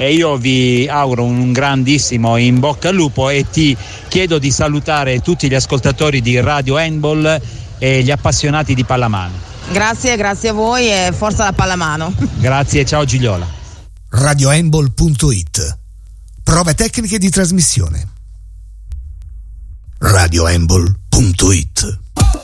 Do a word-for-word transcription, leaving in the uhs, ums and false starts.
e io vi auguro un grandissimo in bocca al lupo e ti chiedo di salutare tutti gli ascoltatori di Radio Handball e gli appassionati di pallamano. Grazie, grazie a voi e forza la pallamano. Grazie, ciao Gigliola. radio handball punto it. Prove tecniche di trasmissione. radio handball punto it.